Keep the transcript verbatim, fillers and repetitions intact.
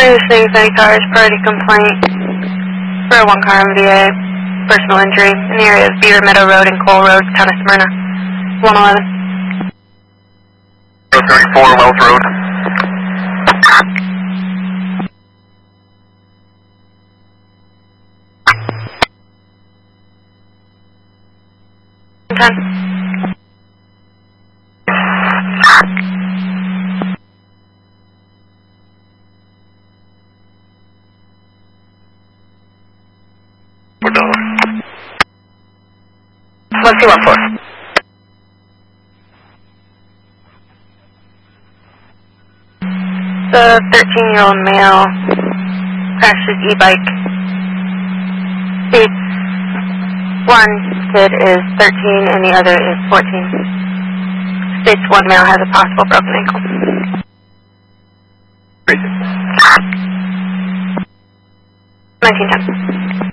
Producing thirty cars, priority complaint for a one car M V A, personal injury in the area of Beaver Meadow Road and Cole Road, town of Smyrna. one eleven. thirty-four, Wells Road. ten. We're done. one two one four. The thirteen-year-old male crashed his e-bike. States one kid is thirteen and the other is fourteen. States one male has a possible broken ankle. Crazy. nineteen ten.